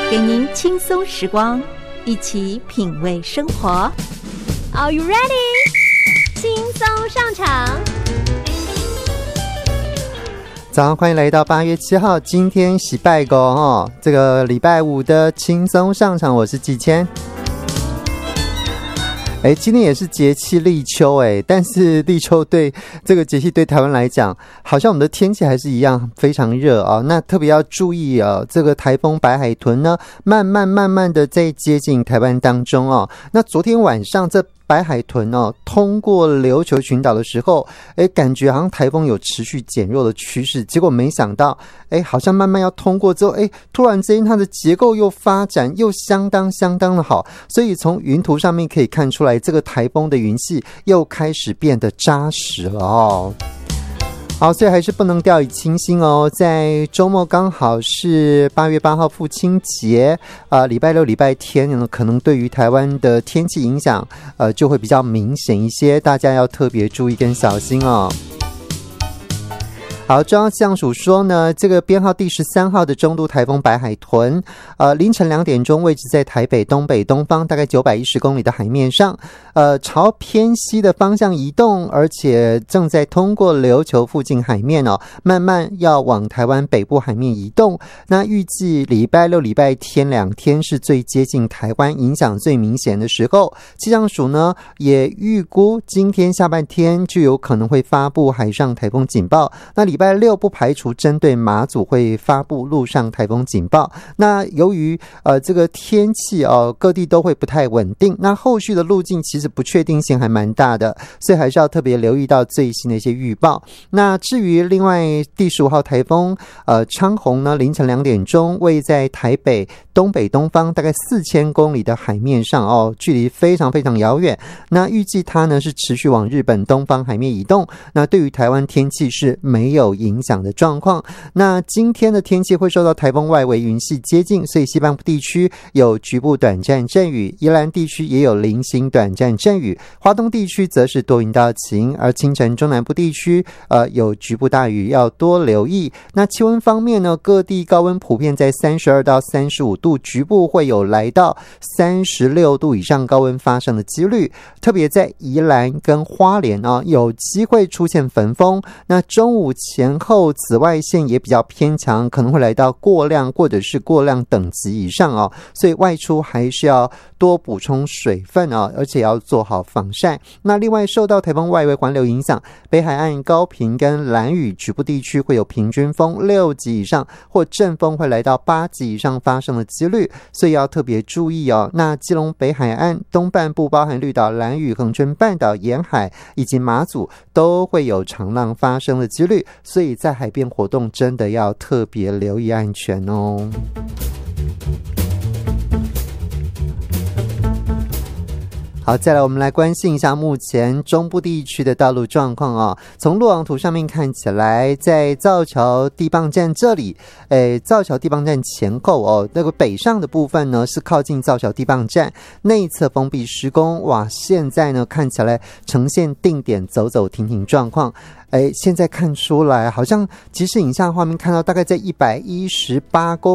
给您轻松时光，一起品味生活。 Are you ready？ 轻松上场。 早上欢迎来到8月7号，今天是拜五哦，这个礼拜五的轻松上场，我是季谦。今天也是节气立秋但是立秋对这个节气对台湾来讲，好像我们的天气还是一样非常热啊。那特别要注意这个台风白海豚呢，慢慢的在接近台湾当中哦。那昨天晚上这白海豚通过琉球群岛的时候，感觉好像台风有持续减弱的趋势，结果没想到好像慢慢要通过之后，突然之间它的结构又发展又相当的好，所以从云图上面可以看出来，这个台风的云系又开始变得扎实了哦。好，所以还是不能掉以轻心哦。在周末刚好是8月8号父亲节，礼拜六、礼拜天呢，可能对于台湾的天气影响，就会比较明显一些，大家要特别注意跟小心哦。好，中央气象署说呢，这个编号第13号的中度台风白海豚，凌晨2点钟位置在台北东北东方大概910公里的海面上，朝偏西的方向移动，而且正在通过琉球附近海面慢慢要往台湾北部海面移动。那预计礼拜六、礼拜天2天是最接近台湾，影响最明显的时候。气象署呢也预估今天下半天就有可能会发布海上台风警报。那礼拜六不排除针对马祖会发布陆上台风警报。那由于这个天气各地都会不太稳定，那后续的路径其实不确定性还蛮大的，所以还是要特别留意到最新的一些预报。那至于另外第15号台风昌宏呢，凌晨2点钟位在台北东北东方大概4000公里的海面上距离非常遥远。那预计它呢是持续往日本东方海面移动，那对于台湾天气是没有影响的状况。那今天的天气会受到台风外围云系接近，所以西半部地区有局部短暂阵雨，宜兰地区也有零星短暂阵雨，花东地区则是多云到晴，而清晨中南部地区有局部大雨，要多留意。那气温方面呢，各地高温普遍在32到35度，局部会有来到36度以上高温发生的几率，特别在宜兰跟花莲有机会出现焚风。那中午前后紫外线也比较偏强，可能会来到过量或者是过量等级以上所以外出还是要多补充水分而且要做好防晒。那另外受到台风外围环流影响，北海岸高屏跟兰屿局部地区会有平均风6级以上或阵风会来到8级以上发生的几率，所以要特别注意那基隆北海岸东半部包含绿岛、兰屿、恒春半岛沿海以及马祖都会有长浪发生的几率，所以在海边活动真的要特别留意安全哦。好，再来我们来关心一下目前中部地区的道路状况从路网图上面看起来，在造桥地磅站这里，造桥地磅站前后那个北上的部分呢是靠近造桥地磅站内侧封闭施工，哇，现在呢看起来呈现定点走走停停状况。现在看出来好像即时影像画面看到大概在118公